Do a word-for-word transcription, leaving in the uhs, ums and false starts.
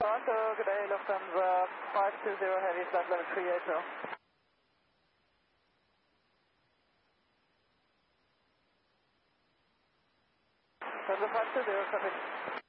Toronto, good day, Lufthansa five two zero Heavy, flight level three eight zero. Lufthansa five two zero, copy.